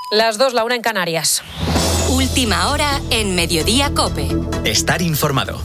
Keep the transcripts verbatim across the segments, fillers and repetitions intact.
Las dos, la una en Canarias. Última hora en Mediodía COPE. Estar informado.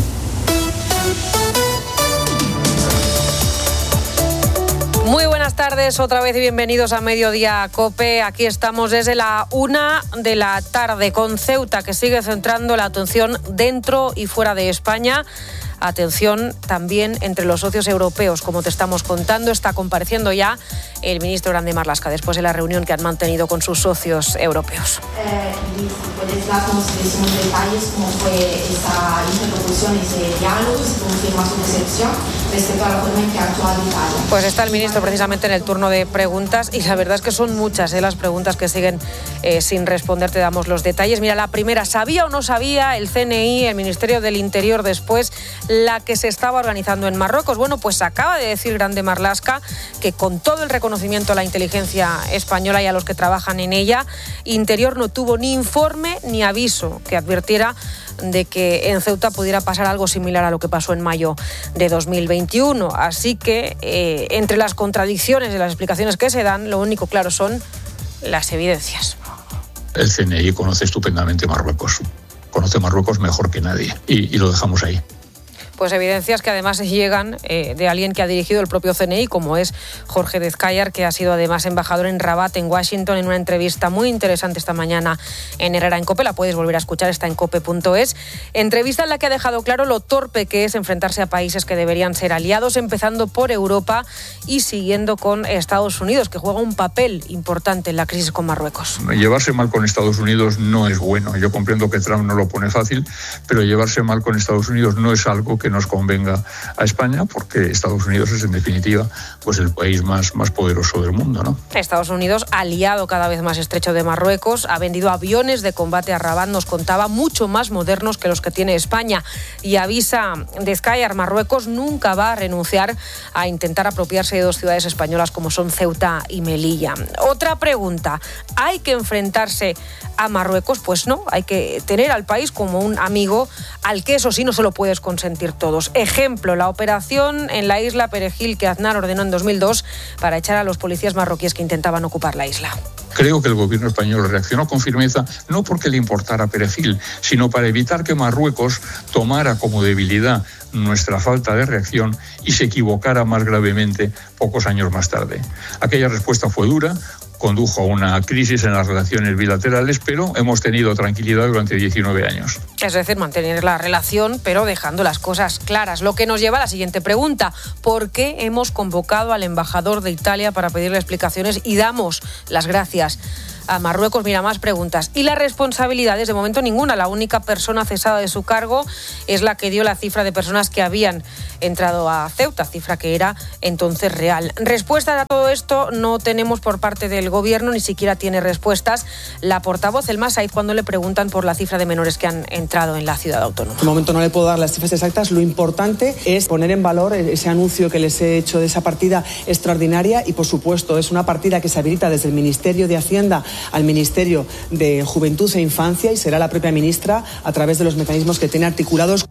Muy buenas tardes, otra vez y bienvenidos a Mediodía COPE. Aquí estamos desde la una de la tarde con Ceuta, que sigue centrando la atención dentro y fuera de España. Atención también entre los socios europeos, como te estamos contando. Está compareciendo ya el ministro Grande Marlaska después de la reunión que han mantenido con sus socios europeos. Eh, ¿Puedes darnos detalles cómo fue esa interlocución, ese diálogo, si confirma su decepción respecto a la forma en que ha actuado Italia? Pues está el ministro precisamente en el turno de preguntas y la verdad es que son muchas ¿eh? las preguntas que siguen eh, sin responder. Te damos los detalles. Mira, la primera, ¿sabía o no sabía el C N I, el Ministerio del Interior, después la que se estaba organizando en Marruecos? Bueno, pues acaba de decir Grande Marlaska que con todo el reconocimiento a la inteligencia española y a los que trabajan en ella, Interior no tuvo ni informe ni aviso que advirtiera de que en Ceuta pudiera pasar algo similar a lo que pasó en mayo de dos mil veintiuno. Así que eh, entre las contradicciones de las explicaciones que se dan, lo único claro son las evidencias. El C N I conoce estupendamente Marruecos, conoce Marruecos mejor que nadie y, y lo dejamos ahí. Pues evidencias que además llegan eh, de alguien que ha dirigido el propio C N I, como es Jorge Dezkayar, que ha sido además embajador en Rabat, en Washington, en una entrevista muy interesante esta mañana en Herrera en COPE. La puedes volver a escuchar, está en cope punto es. Entrevista en la que ha dejado claro lo torpe que es enfrentarse a países que deberían ser aliados, empezando por Europa y siguiendo con Estados Unidos, que juega un papel importante en la crisis con Marruecos. Llevarse mal con Estados Unidos no es bueno. Yo comprendo que Trump no lo pone fácil, pero llevarse mal con Estados Unidos no es algo que nos convenga a España, porque Estados Unidos es en definitiva pues el país más, más poderoso del mundo, ¿no? Estados Unidos, aliado cada vez más estrecho de Marruecos, ha vendido aviones de combate a Rabat, nos contaba, mucho más modernos que los que tiene España, y avisa Dezkayar, Marruecos nunca va a renunciar a intentar apropiarse de dos ciudades españolas como son Ceuta y Melilla. Otra pregunta, ¿hay que enfrentarse a Marruecos? Pues no, hay que tener al país como un amigo al que eso sí no se lo puedes consentir todos. Ejemplo, la operación en la isla Perejil que Aznar ordenó en dos mil dos para echar a los policías marroquíes que intentaban ocupar la isla. Creo que el gobierno español reaccionó con firmeza, no porque le importara Perejil, sino para evitar que Marruecos tomara como debilidad nuestra falta de reacción y se equivocara más gravemente pocos años más tarde. Aquella respuesta fue dura, condujo a una crisis en las relaciones bilaterales, pero hemos tenido tranquilidad durante diecinueve años. Es decir, mantener la relación, pero dejando las cosas claras. Lo que nos lleva a la siguiente pregunta. ¿Por qué hemos convocado al embajador de Italia para pedirle explicaciones y damos las gracias a Marruecos? Mira, más preguntas. Y las responsabilidades, de momento ninguna. La única persona cesada de su cargo es la que dio la cifra de personas que habían entrado a Ceuta, cifra que era entonces real. Respuestas a todo esto no tenemos por parte del gobierno, ni siquiera tiene respuestas la portavoz, Elma Said, cuando le preguntan por la cifra de menores que han entrado en la ciudad autónoma. De momento no le puedo dar las cifras exactas. Lo importante es poner en valor ese anuncio que les he hecho de esa partida extraordinaria y, por supuesto, es una partida que se habilita desde el Ministerio de Hacienda al Ministerio de Juventud e Infancia y será la propia ministra a través de los mecanismos que tiene articulados.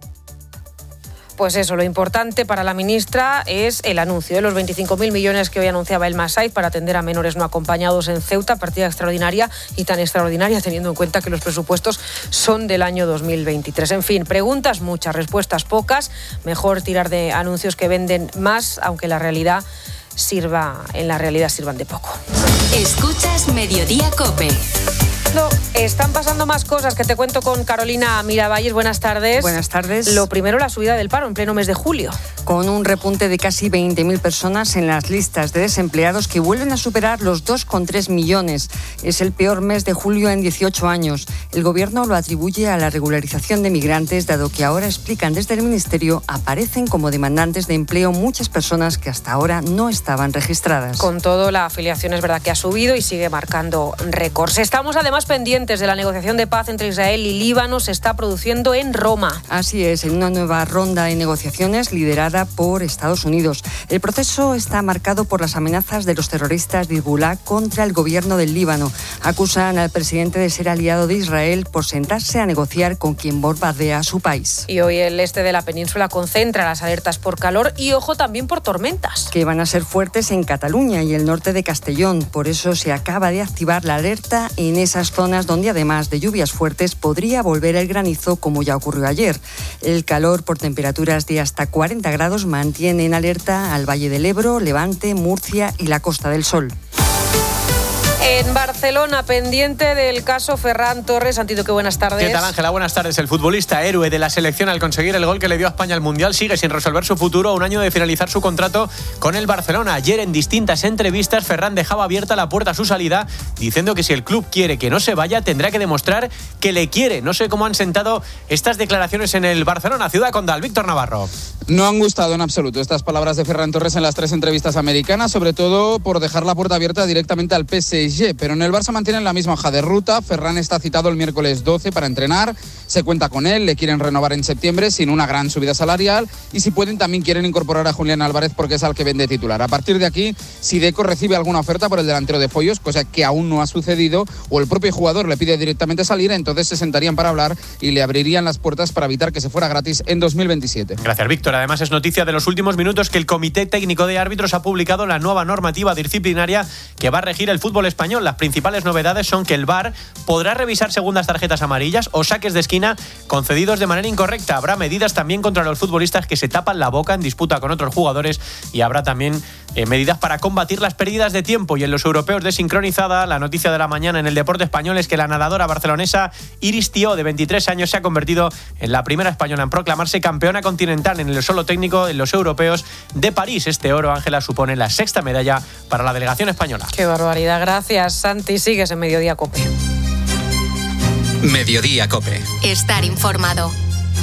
Pues eso, lo importante para la ministra es el anuncio de los veinticinco mil millones que hoy anunciaba Elma Said para atender a menores no acompañados en Ceuta, partida extraordinaria y tan extraordinaria teniendo en cuenta que los presupuestos son del año dos mil veintitrés. En fin, preguntas muchas, respuestas pocas. Mejor tirar de anuncios que venden más, aunque la realidad sirva, en la realidad sirvan de poco. Escuchas Mediodía COPE. No, están pasando más cosas que te cuento con Carolina Miravalles. Buenas tardes. Buenas tardes. Lo primero, la subida del paro en pleno mes de julio. Con un repunte de casi veinte mil personas en las listas de desempleados que vuelven a superar los dos coma tres millones. Es el peor mes de julio en dieciocho años. El Gobierno lo atribuye a la regularización de migrantes, dado que ahora, explican desde el Ministerio, aparecen como demandantes de empleo muchas personas que hasta ahora no estaban registradas. Con todo, la afiliación es verdad que ha subido y sigue marcando récords. Estamos además pendientes de la negociación de paz entre Israel y Líbano. Se está produciendo en Roma. Así es, en una nueva ronda de negociaciones liderada liderada por Estados Unidos. El proceso está marcado por las amenazas de los terroristas de Hezbolá contra el gobierno del Líbano. Acusan al presidente de ser aliado de Israel por sentarse a negociar con quien bombardea a su país. Y hoy el este de la península concentra las alertas por calor y, ojo, también por tormentas. Que van a ser fuertes en Cataluña y el norte de Castellón. Por eso se acaba de activar la alerta en esas zonas donde, además de lluvias fuertes, podría volver el granizo, como ya ocurrió ayer. El calor por temperaturas de hasta cuarenta grados mantiene en alerta al Valle del Ebro, Levante, Murcia y la Costa del Sol. En Barcelona, pendiente del caso Ferran Torres. Santi Duque, buenas tardes. ¿Qué tal, Ángela? Buenas tardes. El futbolista héroe de la selección al conseguir el gol que le dio a España al Mundial sigue sin resolver su futuro a un año de finalizar su contrato con el Barcelona. Ayer, en distintas entrevistas, Ferran dejaba abierta la puerta a su salida, diciendo que si el club quiere que no se vaya, tendrá que demostrar que le quiere. No sé cómo han sentado estas declaraciones en el Barcelona, Ciudad Condal. Víctor Navarro. No han gustado en absoluto estas palabras de Ferran Torres en las tres entrevistas americanas, sobre todo por dejar la puerta abierta directamente al P S G. Pero en el Barça mantienen la misma hoja de ruta. Ferran está citado el miércoles doce para entrenar. Se cuenta con él, le quieren renovar en septiembre sin una gran subida salarial. Y si pueden, también quieren incorporar a Julián Álvarez porque es al que vende titular. A partir de aquí, si Deco recibe alguna oferta por el delantero de Foyos, cosa que aún no ha sucedido, o el propio jugador le pide directamente salir, entonces se sentarían para hablar y le abrirían las puertas para evitar que se fuera gratis en dos mil veintisiete. Gracias, Víctor. Además, es noticia de los últimos minutos que el Comité Técnico de Árbitros ha publicado la nueva normativa disciplinaria que va a regir el fútbol español. Las principales novedades son que el V A R podrá revisar segundas tarjetas amarillas o saques de esquina concedidos de manera incorrecta. Habrá medidas también contra los futbolistas que se tapan la boca en disputa con otros jugadores y habrá también eh, medidas para combatir las pérdidas de tiempo. Y en los europeos de sincronizada, la noticia de la mañana en el deporte español es que la nadadora barcelonesa Iris Tió, de veintitrés años, se ha convertido en la primera española en proclamarse campeona continental en el solo técnico en los europeos de París. Este oro, Ángela, supone la sexta medalla para la delegación española. Qué barbaridad. Gracias, Santi. Sigues en Mediodía COPE. Mediodía COPE. Estar informado.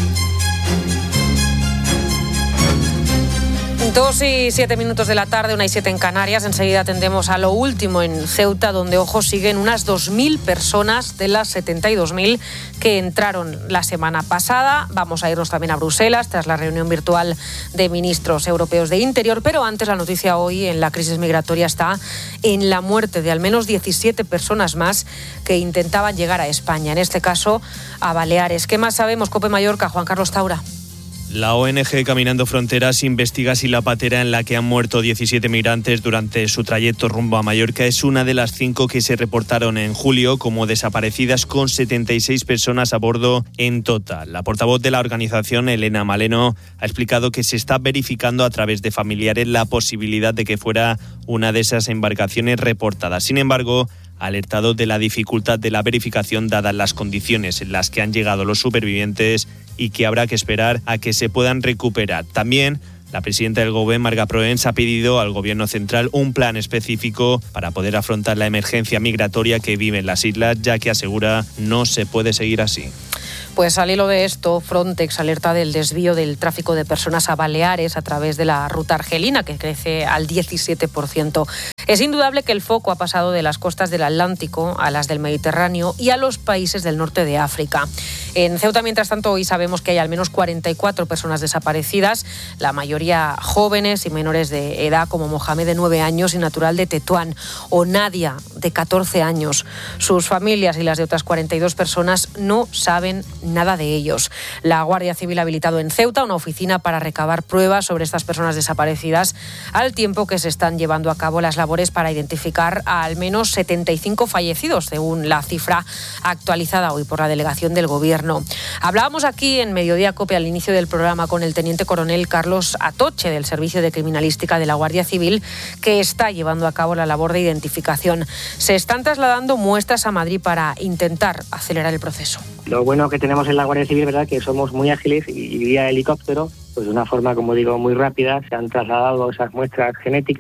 Dos y siete minutos de la tarde, una y siete en Canarias. Enseguida atendemos a lo último en Ceuta, donde, ojo, siguen unas dos mil personas de las setenta y dos mil que entraron la semana pasada. Vamos a irnos también a Bruselas tras la reunión virtual de ministros europeos de Interior. Pero antes, la noticia hoy en la crisis migratoria está en la muerte de al menos diecisiete personas más que intentaban llegar a España, en este caso a Baleares. ¿Qué más sabemos? COPE Mallorca, Juan Carlos Taura. La O N G Caminando Fronteras investiga si la patera en la que han muerto diecisiete migrantes durante su trayecto rumbo a Mallorca es una de las cinco que se reportaron en julio como desaparecidas, con setenta y seis personas a bordo en total. La portavoz de la organización, Elena Maleno, ha explicado que se está verificando a través de familiares la posibilidad de que fuera una de esas embarcaciones reportadas. Sin embargo, ha alertado de la dificultad de la verificación dadas las condiciones en las que han llegado los supervivientes y que habrá que esperar a que se puedan recuperar. También la presidenta del Gobierno, Marga Proens, ha pedido al Gobierno central un plan específico para poder afrontar la emergencia migratoria que viven las islas, ya que asegura no se puede seguir así. Pues al hilo de esto, Frontex alerta del desvío del tráfico de personas a Baleares a través de la ruta argelina, que crece al diecisiete por ciento. Es indudable que el foco ha pasado de las costas del Atlántico a las del Mediterráneo y a los países del norte de África. En Ceuta, mientras tanto, hoy sabemos que hay al menos cuarenta y cuatro personas desaparecidas, la mayoría jóvenes y menores de edad, como Mohamed, de nueve años y natural de Tetuán, o Nadia, de catorce años. Sus familias y las de otras cuarenta y dos personas no saben nada de ellos. La Guardia Civil ha habilitado en Ceuta una oficina para recabar pruebas sobre estas personas desaparecidas, al tiempo que se están llevando a cabo las labores para identificar a al menos setenta y cinco fallecidos, según la cifra actualizada hoy por la delegación del Gobierno. Hablábamos aquí en Mediodía COPE al inicio del programa con el teniente coronel Carlos Atoche, del Servicio de Criminalística de la Guardia Civil, que está llevando a cabo la labor de identificación. Se están trasladando muestras a Madrid para intentar acelerar el proceso. Lo bueno que tenemos en la Guardia Civil, ¿verdad?, que somos muy ágiles y vía helicóptero, pues de una forma, como digo, muy rápida, se han trasladado esas muestras genéticas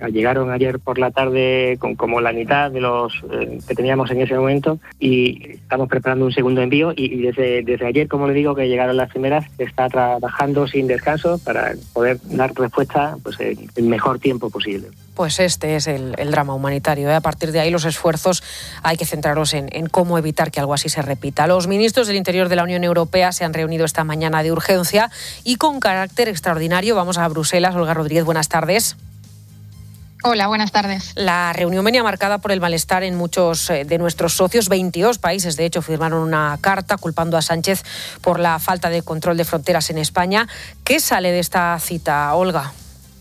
llegaron ayer por la tarde con como la mitad de los eh, que teníamos en ese momento y estamos preparando un segundo envío y, y desde, desde ayer, como le digo, que llegaron las primeras, se está trabajando sin descanso para poder dar respuesta pues, en el mejor tiempo posible. Pues este es el, el drama humanitario, ¿eh? A partir de ahí los esfuerzos hay que centrarlos en, en cómo evitar que algo así se repita. Los ministros del Interior de la Unión Europea se han reunido esta mañana de urgencia y con carácter extraordinario. Vamos a Bruselas. Olga Rodríguez, buenas tardes. Hola, buenas tardes. La reunión venía marcada por el malestar en muchos de nuestros socios. veintidós países, de hecho, firmaron una carta culpando a Sánchez por la falta de control de fronteras en España. ¿Qué sale de esta cita, Olga?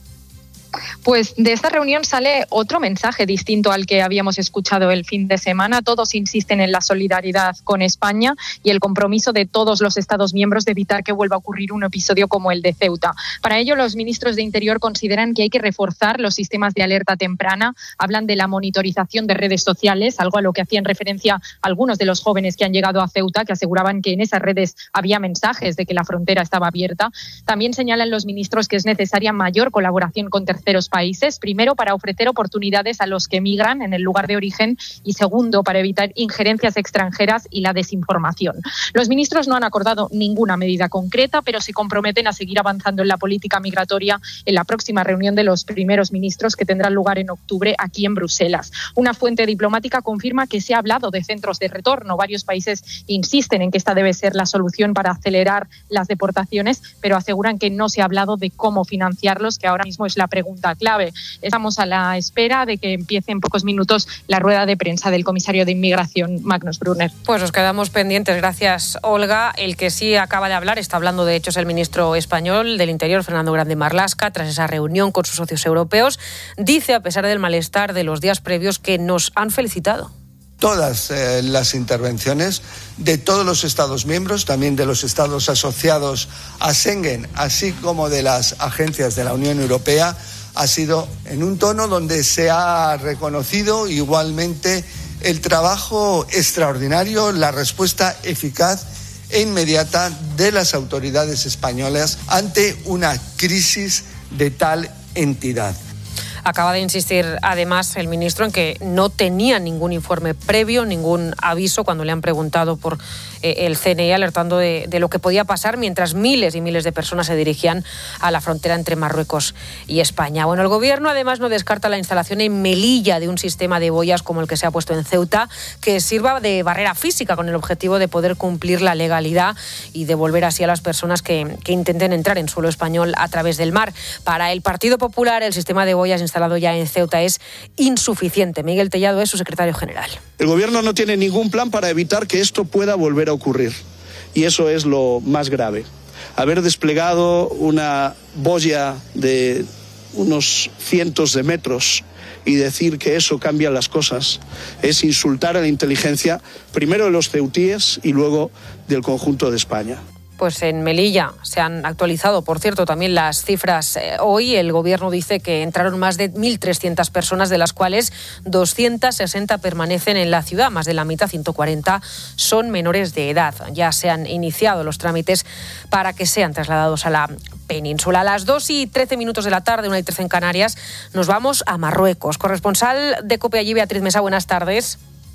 Pues de esta reunión sale otro mensaje distinto al que habíamos escuchado el fin de semana. Todos insisten en la solidaridad con España y el compromiso de todos los Estados miembros de evitar que vuelva a ocurrir un episodio como el de Ceuta. Para ello, los ministros de Interior consideran que hay que reforzar los sistemas de alerta temprana. Hablan de la monitorización de redes sociales, algo a lo que hacían referencia algunos de los jóvenes que han llegado a Ceuta, que aseguraban que en esas redes había mensajes de que la frontera estaba abierta. También señalan los ministros que es necesaria mayor colaboración con terceros países, primero para ofrecer oportunidades a los que migran en el lugar de origen y segundo para evitar injerencias extranjeras y la desinformación. Los ministros no han acordado ninguna medida concreta, pero se comprometen a seguir avanzando en la política migratoria en la próxima reunión de los primeros ministros que tendrá lugar en octubre aquí en Bruselas. Una fuente diplomática confirma que se ha hablado de centros de retorno. Varios países insisten en que esta debe ser la solución para acelerar las deportaciones, pero aseguran que no se ha hablado de cómo financiarlos, que ahora mismo es la pregunta clave. Estamos a la espera de que empiece en pocos minutos la rueda de prensa del comisario de Inmigración, Magnus Brunner. Pues nos quedamos pendientes. Gracias, Olga. El que sí acaba de hablar, está hablando de hecho, es el ministro español del Interior, Fernando Grande Marlaska, tras esa reunión con sus socios europeos. Dice, a pesar del malestar de los días previos, que nos han felicitado. Todas eh, las intervenciones de todos los Estados miembros, también de los Estados asociados a Schengen, así como de las agencias de la Unión Europea, ha sido en un tono donde se ha reconocido igualmente el trabajo extraordinario, la respuesta eficaz e inmediata de las autoridades españolas ante una crisis de tal entidad. Acaba de insistir, además, el ministro en que no tenía ningún informe previo, ningún aviso, cuando le han preguntado por eh, el C N I, alertando de, de lo que podía pasar mientras miles y miles de personas se dirigían a la frontera entre Marruecos y España. Bueno, el gobierno además no descarta la instalación en Melilla de un sistema de boyas como el que se ha puesto en Ceuta, que sirva de barrera física con el objetivo de poder cumplir la legalidad y devolver así a las personas que, que intenten entrar en suelo español a través del mar. Para el Partido Popular, el sistema de boyas instalado ya en Ceuta es insuficiente. Miguel Tellado es su secretario general. El gobierno no tiene ningún plan para evitar que esto pueda volver a ocurrir. Y eso es lo más grave. Haber desplegado una boya de unos cientos de metros y decir que eso cambia las cosas es insultar a la inteligencia, primero de los ceutíes y luego del conjunto de España. Pues en Melilla se han actualizado, por cierto, también las cifras. Hoy el gobierno dice que entraron más de mil trescientas personas, de las cuales doscientas sesenta permanecen en la ciudad. Más de la mitad, ciento cuarenta, son menores de edad. Ya se han iniciado los trámites para que sean trasladados a la península. A las dos y trece minutos de la tarde, una y trece en Canarias, nos vamos a Marruecos. Corresponsal de COPE allí, Beatriz Mesa, buenas tardes.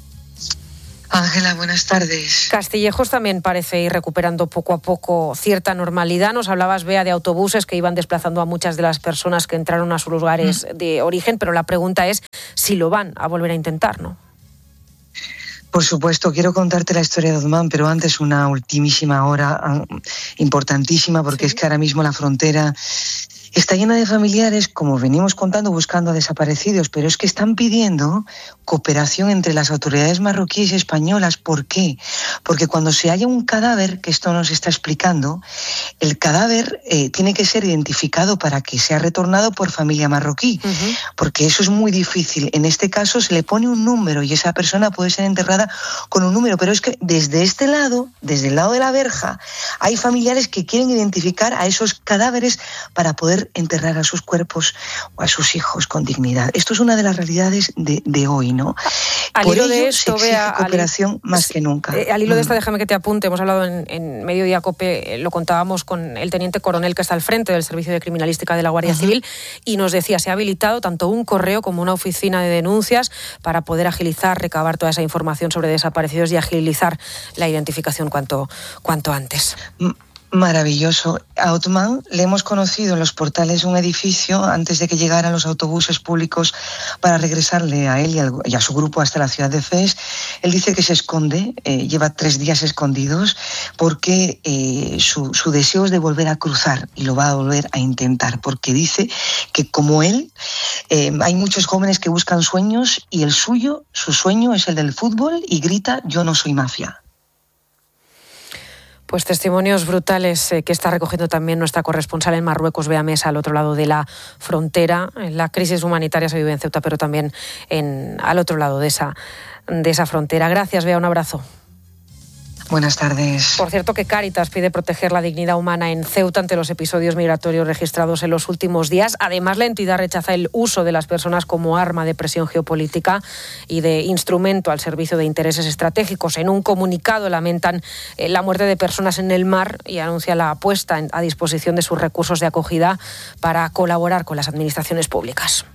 Ángela, buenas tardes. Castillejos también parece ir recuperando poco a poco cierta normalidad. Nos hablabas, Bea, de autobuses que iban desplazando a muchas de las personas que entraron a sus lugares mm. de origen, pero la pregunta es si lo van a volver a intentar, ¿no? Por supuesto, quiero contarte la historia de Othman, pero antes una ultimísima hora importantísima, porque sí. Es que ahora mismo la frontera está llena de familiares, como venimos contando, buscando a desaparecidos, pero es que están pidiendo cooperación entre las autoridades marroquíes y españolas. ¿Por qué? Porque cuando se halla un cadáver, que esto nos está explicando, el cadáver eh, tiene que ser identificado para que sea retornado por familia marroquí, uh-huh. porque eso es muy difícil. En este caso se le pone un número y esa persona puede ser enterrada con un número, pero es que desde este lado, desde el lado de la verja, hay familiares que quieren identificar a esos cadáveres para poder enterrar a sus cuerpos o a sus hijos con dignidad. Esto es una de las realidades de, de hoy, ¿no? Al Por hilo ello, de esto, se exige Bea, cooperación al, más que nunca. Eh, al hilo de esto, déjame que te apunte, hemos hablado en, en Mediodía COPE, eh, lo contábamos con el teniente coronel que está al frente del Servicio de Criminalística de la Guardia uh-huh. Civil, y nos decía, se ha habilitado tanto un correo como una oficina de denuncias para poder agilizar, recabar toda esa información sobre desaparecidos y agilizar la identificación cuanto, cuanto antes. Maravilloso. A Othman le hemos conocido en los portales de un edificio antes de que llegaran los autobuses públicos para regresarle a él y, al, y a su grupo hasta la ciudad de Fez. Él dice que se esconde, eh, lleva tres días escondidos porque eh, su, su deseo es de volver a cruzar y lo va a volver a intentar, porque dice que como él eh, hay muchos jóvenes que buscan sueños y el suyo, su sueño es el del fútbol y grita: yo no soy mafia. Pues testimonios brutales eh, que está recogiendo también nuestra corresponsal en Marruecos, Bea Mesa, al otro lado de la frontera. La crisis humanitaria se vive en Ceuta, pero también en, al otro lado de esa, de esa frontera. Gracias, Bea, un abrazo. Buenas tardes. Por cierto, que Cáritas pide proteger la dignidad humana en Ceuta ante los episodios migratorios registrados en los últimos días. Además, la entidad rechaza el uso de las personas como arma de presión geopolítica y de instrumento al servicio de intereses estratégicos. En un comunicado lamentan eh, la muerte de personas en el mar y anuncia la puesta en, a disposición de sus recursos de acogida para colaborar con las administraciones públicas.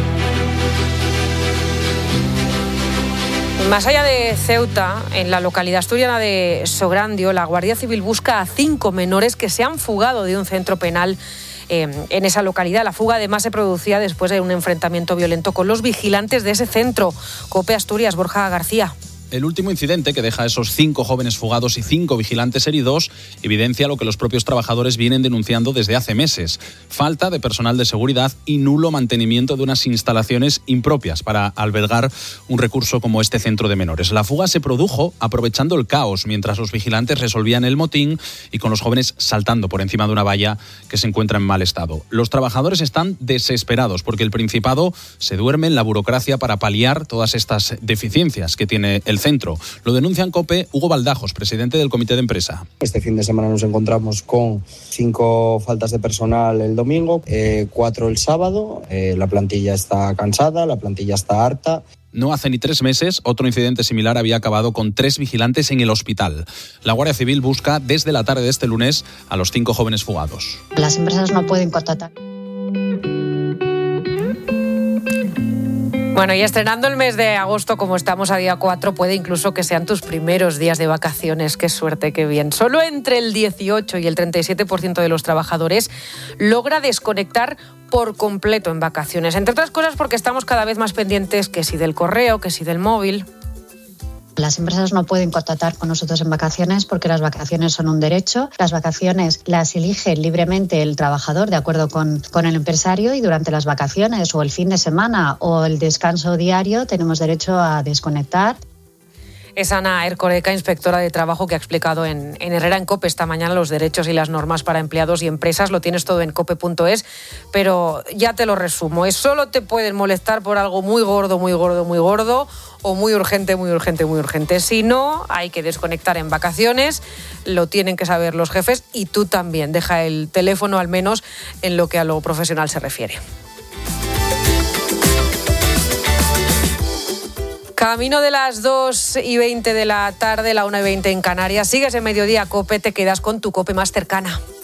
Más allá de Ceuta, en la localidad asturiana de Sograndio, la Guardia Civil busca a cinco menores que se han fugado de un centro penal eh, en esa localidad. La fuga además se producía después de un enfrentamiento violento con los vigilantes de ese centro. COPE Asturias, Borja García. El último incidente, que deja a esos cinco jóvenes fugados y cinco vigilantes heridos, evidencia lo que los propios trabajadores vienen denunciando desde hace meses: falta de personal de seguridad y nulo mantenimiento de unas instalaciones impropias para albergar un recurso como este centro de menores. La fuga se produjo aprovechando el caos mientras los vigilantes resolvían el motín y con los jóvenes saltando por encima de una valla que se encuentra en mal estado. Los trabajadores están desesperados porque el Principado se duerme en la burocracia para paliar todas estas deficiencias que tiene el centro. Lo denuncian COPE Hugo Baldajos, presidente del comité de empresa. Este fin de semana nos encontramos con cinco faltas de personal el domingo, eh, cuatro el sábado. Eh, la plantilla está cansada, la plantilla está harta. No hace ni tres meses, otro incidente similar había acabado con tres vigilantes en el hospital. La Guardia Civil busca desde la tarde de este lunes a los cinco jóvenes fugados. Las empresas no pueden contratar. Bueno, y estrenando el mes de agosto, como estamos a día cuatro, puede incluso que sean tus primeros días de vacaciones. ¡Qué suerte, qué bien! Solo entre el dieciocho y el treinta y siete por ciento de los trabajadores logra desconectar por completo en vacaciones. Entre otras cosas porque estamos cada vez más pendientes que si del correo, que si del móvil. Las empresas no pueden contratar con nosotros en vacaciones porque las vacaciones son un derecho. Las vacaciones las elige libremente el trabajador de acuerdo con, con el empresario, y durante las vacaciones o el fin de semana o el descanso diario tenemos derecho a desconectar. Es Ana Ercoreca, inspectora de trabajo, que ha explicado en, en Herrera en COPE esta mañana los derechos y las normas para empleados y empresas. Lo tienes todo en cope punto es, pero ya te lo resumo. Es solo te pueden molestar por algo muy gordo, muy gordo, muy gordo, o muy urgente, muy urgente, muy urgente. Si no, hay que desconectar en vacaciones, lo tienen que saber los jefes, y tú también. Deja el teléfono, al menos en lo que a lo profesional se refiere. Camino de las dos y veinte de la tarde, la una y veinte en Canarias. Sigues en Mediodía COPE, te quedas con tu COPE más cercana.